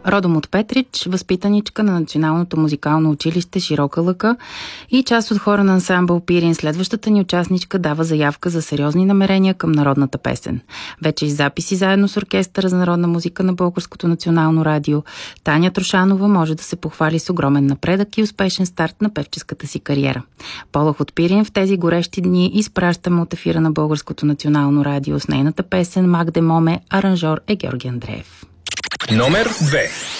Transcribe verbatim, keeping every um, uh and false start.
Родом от Петрич, възпитаничка на Националното музикално училище Широка лъка и част от хора на ансамбъл Пирин, следващата ни участничка дава заявка за сериозни намерения към народната песен. Вече и записи заедно с оркестъра за народна музика на Българското национално радио. Таня Трошанова може да се похвали с огромен напредък и успешен старт на певческата си кариера. Полах от Пирин в тези горещи дни изпращаме от ефира на Българското национално радио с нейната песен "Мак де Моме", аранжор е Георги Андреев. Номер две.